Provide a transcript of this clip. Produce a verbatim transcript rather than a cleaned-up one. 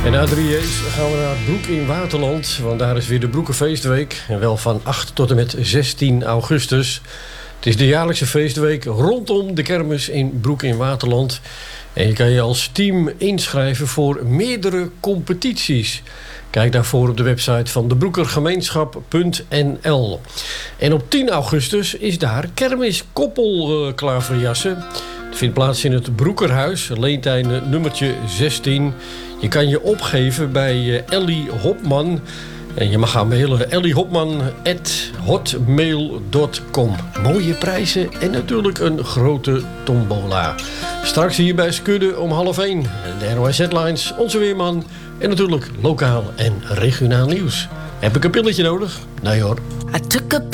En na drieën gaan we naar Broek in Waterland, want daar is weer de Broekenfeestweek. En wel van acht tot en met zestien augustus. Het is de jaarlijkse feestweek rondom de kermis in Broek in Waterland. En je kan je als team inschrijven voor meerdere competities. Kijk daarvoor op de website van de broekergemeenschap punt n l. En op tien augustus is daar kermis Koppel uh, klaverjassen. Het vindt plaats in het Broekerhuis, Leentijn nummertje zestien. Je kan je opgeven bij uh, Ellie Hopman. En je mag gaan mailen elliehopman at hotmail dot com. Mooie prijzen en natuurlijk een grote tombola. Straks hier bij Skudde om half één. De N O S Headlines, onze weerman. En natuurlijk lokaal en regionaal nieuws. Heb ik een pilletje nodig? Nee hoor. I took a